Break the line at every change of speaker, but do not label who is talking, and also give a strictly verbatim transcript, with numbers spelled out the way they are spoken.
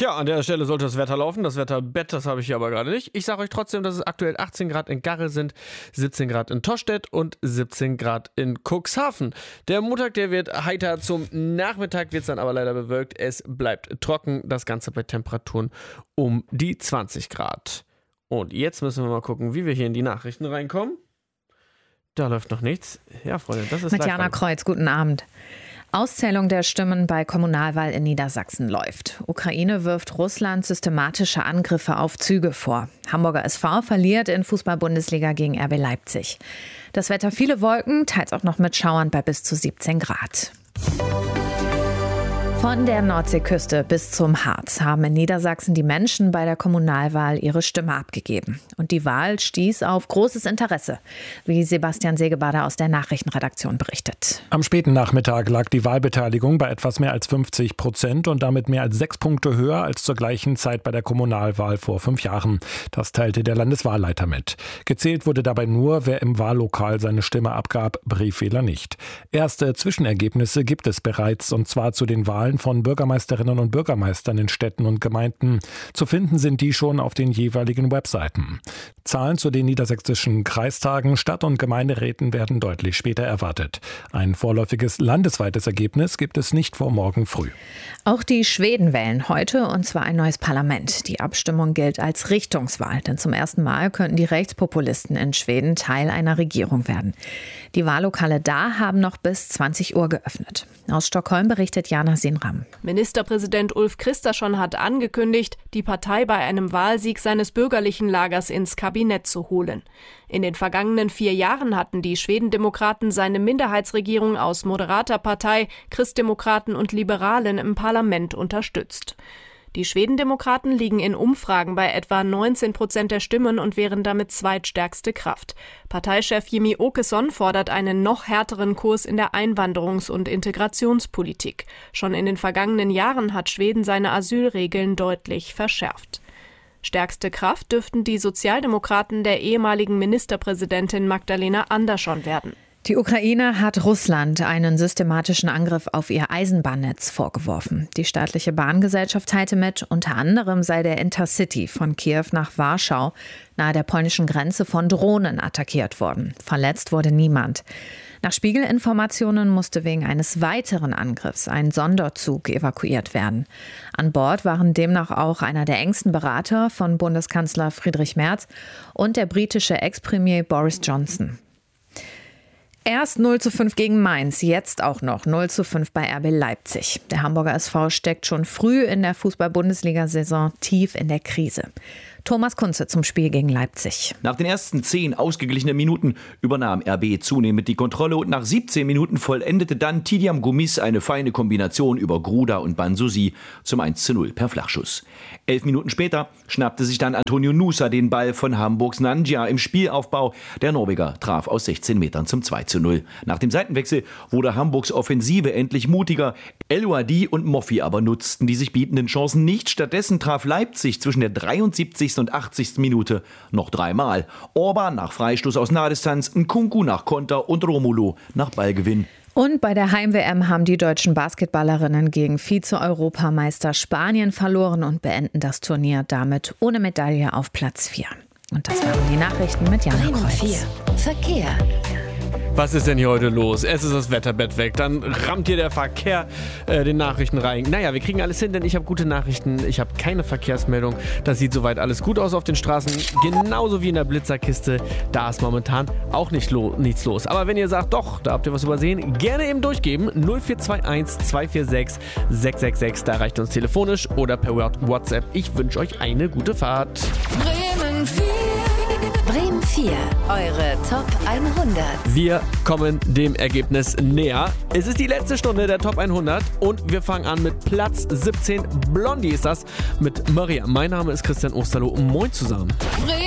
Tja, an der Stelle sollte das Wetter laufen. Das Wetterbett, das habe ich hier aber gerade nicht. Ich sage euch trotzdem, dass es aktuell achtzehn Grad in Garre sind, siebzehn Grad in Tostedt und siebzehn Grad in Cuxhaven. Der Montag, der wird heiter, zum Nachmittag wird es dann aber leider bewölkt. Es bleibt trocken, das Ganze bei Temperaturen um die zwanzig Grad. Und jetzt müssen wir mal gucken, wie wir hier in die Nachrichten reinkommen. Da läuft noch nichts. Ja, Freunde, das ist
Mit Jana Kreuz, guten Abend. Auszählung der Stimmen bei Kommunalwahl in Niedersachsen läuft. Ukraine wirft Russland systematische Angriffe auf Züge vor. Hamburger S V verliert in Fußball-Bundesliga gegen R B Leipzig. Das Wetter viele Wolken, teils auch noch mit Schauern bei bis zu siebzehn Grad. Von der Nordseeküste bis zum Harz haben in Niedersachsen die Menschen bei der Kommunalwahl ihre Stimme abgegeben. Und die Wahl stieß auf großes Interesse, wie Sebastian Segebader aus der Nachrichtenredaktion berichtet.
Am späten Nachmittag lag die Wahlbeteiligung bei etwas mehr als fünfzig Prozent und damit mehr als sechs Punkte höher als zur gleichen Zeit bei der Kommunalwahl vor fünf Jahren. Das teilte der Landeswahlleiter mit. Gezählt wurde dabei nur, wer im Wahllokal seine Stimme abgab, Brieffehler nicht. Erste Zwischenergebnisse gibt es bereits, und zwar zu den Wahlen von Bürgermeisterinnen und Bürgermeistern in Städten und Gemeinden. Zu finden sind die schon auf den jeweiligen Webseiten. Zahlen zu den niedersächsischen Kreistagen, Stadt- und Gemeinderäten werden deutlich später erwartet. Ein vorläufiges landesweites Ergebnis gibt es nicht vor morgen früh.
Auch die Schweden wählen heute, und zwar ein neues Parlament. Die Abstimmung gilt als Richtungswahl, denn zum ersten Mal könnten die Rechtspopulisten in Schweden Teil einer Regierung werden. Die Wahllokale da haben noch bis zwanzig Uhr geöffnet. Aus Stockholm berichtet Jana Sinram.
Ministerpräsident Ulf Kristersson hat angekündigt, die Partei bei einem Wahlsieg seines bürgerlichen Lagers ins Kabinett zu holen. In den vergangenen vier Jahren hatten die Schwedendemokraten seine Minderheitsregierung aus moderater Partei, Christdemokraten und Liberalen im Parlament unterstützt. Die Schwedendemokraten liegen in Umfragen bei etwa neunzehn Prozent der Stimmen und wären damit zweitstärkste Kraft. Parteichef Jimmie Åkesson fordert einen noch härteren Kurs in der Einwanderungs- und Integrationspolitik. Schon in den vergangenen Jahren hat Schweden seine Asylregeln deutlich verschärft. Stärkste Kraft dürften die Sozialdemokraten der ehemaligen Ministerpräsidentin Magdalena Andersson werden.
Die Ukraine hat Russland einen systematischen Angriff auf ihr Eisenbahnnetz vorgeworfen. Die staatliche Bahngesellschaft teilte mit, unter anderem sei der Intercity von Kiew nach Warschau nahe der polnischen Grenze von Drohnen attackiert worden. Verletzt wurde niemand. Nach Spiegelinformationen musste wegen eines weiteren Angriffs ein Sonderzug evakuiert werden. An Bord waren demnach auch einer der engsten Berater von Bundeskanzler Friedrich Merz und der britische Ex-Premier Boris Johnson. Erst null zu fünf gegen Mainz, jetzt auch noch null zu fünf bei R B Leipzig. Der Hamburger S V steckt schon früh in der Fußball-Bundesliga-Saison tief in der Krise. Thomas Kunze zum Spiel gegen Leipzig.
Nach den ersten zehn ausgeglichenen Minuten übernahm R B zunehmend die Kontrolle und nach siebzehn Minuten vollendete dann Tidiam Gomis eine feine Kombination über Gruda und Bansusi zum eins zu null per Flachschuss. Elf Minuten später schnappte sich dann Antonio Nusa den Ball von Hamburgs Nangia im Spielaufbau. Der Norweger traf aus sechzehn Metern zum zwei zu null. Nach dem Seitenwechsel wurde Hamburgs Offensive endlich mutiger. El Ouadi und Moffi aber nutzten die sich bietenden Chancen nicht. Stattdessen traf Leipzig zwischen der dreiundsiebzigsten und achtzigsten Minute noch dreimal. Orban nach Freistoß aus Nahdistanz, Nkunku nach Konter und Romulo nach Ballgewinn.
Und bei der Heim-W M haben die deutschen Basketballerinnen gegen Vize-Europameister Spanien verloren und beenden das Turnier damit ohne Medaille auf Platz vier. Und das waren die Nachrichten mit Jana Kreuz.
vier. Verkehr.
Was ist denn hier heute los? Es ist das Wetterbett weg, dann rammt hier der Verkehr äh, den Nachrichten rein. Naja, wir kriegen alles hin, denn ich habe gute Nachrichten. Ich habe keine Verkehrsmeldung. Das sieht soweit alles gut aus auf den Straßen. Genauso wie in der Blitzerkiste. Da ist momentan auch nicht lo- nichts los. Aber wenn ihr sagt, doch, da habt ihr was übersehen, gerne eben durchgeben. null vier zwei eins zwei vier sechs sechs sechs sechs. Da erreicht uns telefonisch oder per WhatsApp. Ich wünsche euch eine gute Fahrt.
Bremen vier. Bremen vier. Eure Top hundert.
Wir kommen dem Ergebnis näher. Es ist die letzte Stunde der Top hundert und wir fangen an mit Platz siebzehn. Blondie ist das mit Maria. Mein Name ist Christian Osterloh. Moin zusammen.